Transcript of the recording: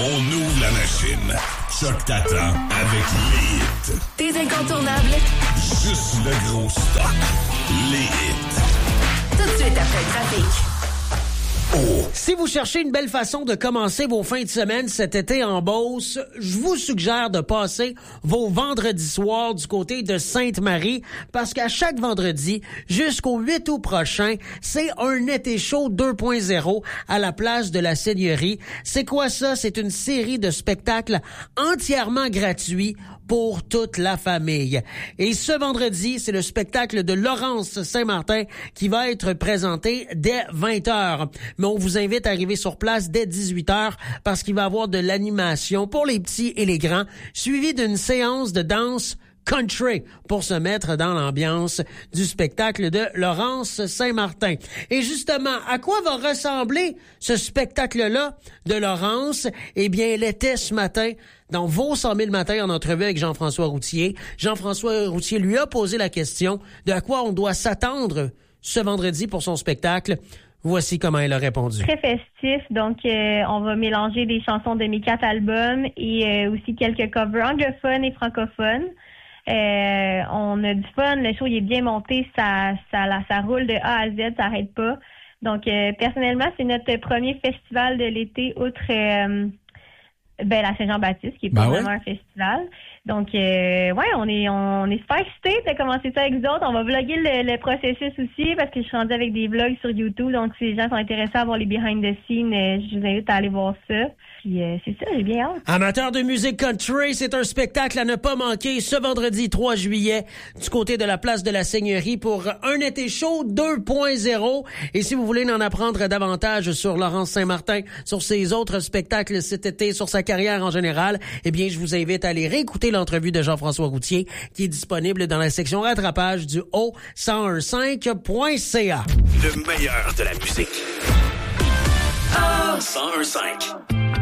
On ouvre la machine. Choc t'attend avec les hits. Tes incontournables. Juste le gros stock. Les hits. Tout de suite après le trafic. Oh. Si vous cherchez une belle façon de commencer vos fins de semaine cet été en Beauce, je vous suggère de passer vos vendredis soirs du côté de Sainte-Marie parce qu'à chaque vendredi jusqu'au 8 août prochain, c'est un été chaud 2.0 à la place de la Seigneurie. C'est quoi ça? C'est une série de spectacles entièrement gratuits pour toute la famille. Et ce vendredi, c'est le spectacle de Laurence Saint-Martin qui va être présenté dès 20h. Mais on vous invite à arriver sur place dès 18h parce qu'il va y avoir de l'animation pour les petits et les grands, suivi d'une séance de danse country pour se mettre dans l'ambiance du spectacle de Laurence Saint-Martin. Et justement, à quoi va ressembler ce spectacle-là de Laurence? Eh bien, elle était ce matin dans Vos 100 000 matins en entrevue avec Jean-François Routier. Jean-François Routier lui a posé la question de à quoi on doit s'attendre ce vendredi pour son spectacle. Voici comment elle a répondu. Très festif, donc on va mélanger des chansons de mes 4 albums et aussi quelques covers anglophones et francophones. On a du fun, le show il est bien monté, ça roule de A à Z, ça arrête pas. Donc personnellement, c'est notre premier festival de l'été outre la Saint-Jean-Baptiste, qui est pas vraiment un festival. Donc on est super excités de commencer ça avec vous autres. On va vlogger le processus aussi parce que je suis rendue avec des vlogs sur YouTube. Donc si les gens sont intéressés à voir les behind the scenes, je vous invite à aller voir ça. Puis c'est ça, j'ai bien hâte. Amateurs de musique country, c'est un spectacle à ne pas manquer ce vendredi 3 juillet du côté de la place de la Seigneurie pour un été chaud 2.0. Et si vous voulez en apprendre davantage sur Laurence Saint-Martin, sur ses autres spectacles cet été, sur sa carrière en général, eh bien, je vous invite à aller réécouter l'entrevue de Jean-François Routier qui est disponible dans la section rattrapage du O1015.ca. Le meilleur de la musique. 1015.